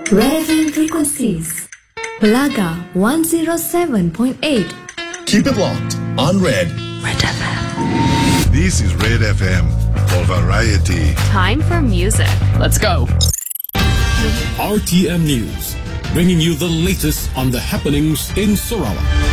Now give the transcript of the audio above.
Red FM frequencies. Balaga 107.8. Keep it locked on Red. Red FM. This is Red FM for variety. Time for music. Let's go. RTM News, bringing you the latest on the happenings in Sarawak.